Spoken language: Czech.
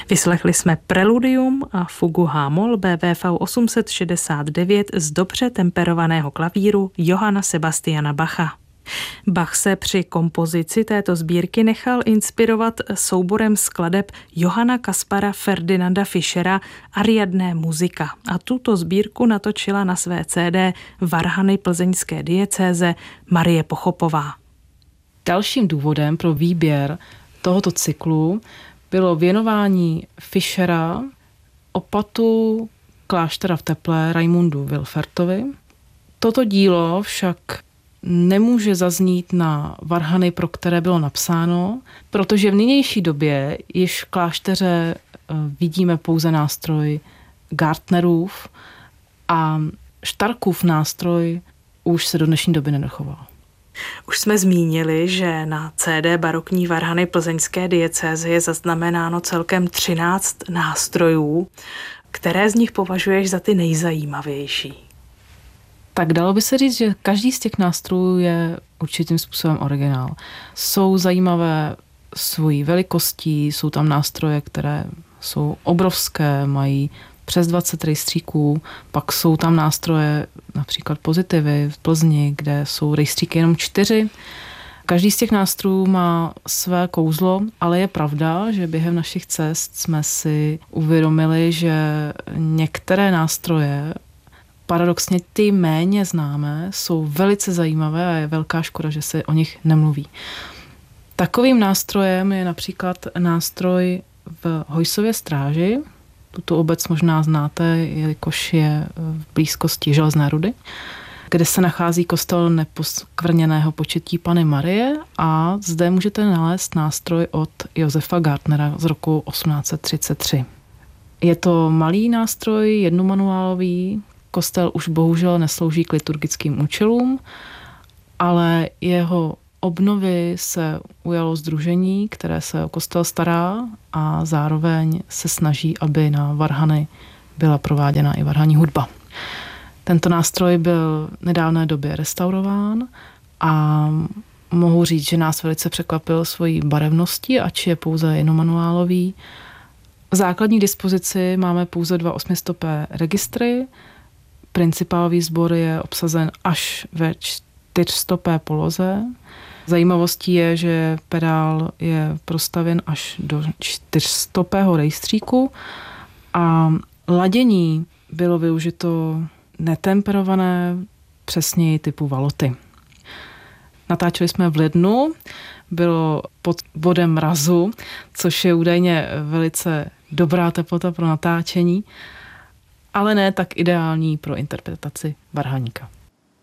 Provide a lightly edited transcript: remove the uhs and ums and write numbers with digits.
Vyslechli jsme Preludium a fugu H-moll BWV 869 z dobře temperovaného klavíru Johanna Sebastiana Bacha. Bach se při kompozici této sbírky nechal inspirovat souborem skladeb Johanna Kaspara Ferdinanda Fischera Ariadne muzika a tuto sbírku natočila na své CD varhany plzeňské diecéze Marie Pochopová. Dalším důvodem pro výběr tohoto cyklu bylo věnování Fischera opatu kláštera v Teplé Raimundu Wilfertovi. Toto dílo však nemůže zaznít na varhany, pro které bylo napsáno, protože v nynější době již v klášteře vidíme pouze nástroj Gartnerův a Starkův nástroj už se do dnešní doby nedochoval. Už jsme zmínili, že na CD barokní varhany plzeňské diecéze je zaznamenáno celkem 13 nástrojů. Které z nich považuješ za ty nejzajímavější? Tak dalo by se říct, že každý z těch nástrojů je určitým způsobem originál. Jsou zajímavé svojí velikostí, jsou tam nástroje, které jsou obrovské, mají přes 20 rejstříků, pak jsou tam nástroje, například Pozitivy v Plzni, kde jsou rejstříky jenom 4. Každý z těch nástrojů má své kouzlo, ale je pravda, že během našich cest jsme si uvědomili, že některé nástroje, paradoxně ty méně známé, jsou velice zajímavé a je velká škoda, že se o nich nemluví. Takovým nástrojem je například nástroj v Hojsově Stráži. Tuto obec možná znáte, jelikož je v blízkosti Železné Rudy, kde se nachází kostel Neposkvrněného početí Panny Marie a zde můžete nalézt nástroj od Josefa Gartnera z roku 1833. Je to malý nástroj, jednomanuálový. Kostel už bohužel neslouží k liturgickým účelům, ale jeho obnovy se ujalo sdružení, které se o kostel stará a zároveň se snaží, aby na varhany byla prováděna i varhanní hudba. Tento nástroj byl v nedávné době restaurován a mohu říct, že nás velice překvapil svojí barevností, ač je pouze jednomanuálový. V základní dispozici máme pouze 2 8stopé registry. Principálový sbor je obsazen až ve 4stopé poloze. Zajímavostí je, že pedál je prostavěn až do 4stopého rejstříku a ladění bylo využito netemperované, přesněji typu valoty. Natáčeli jsme v lednu, bylo pod bodem mrazu, což je údajně velice dobrá teplota pro natáčení, ale ne tak ideální pro interpretaci varhaníka.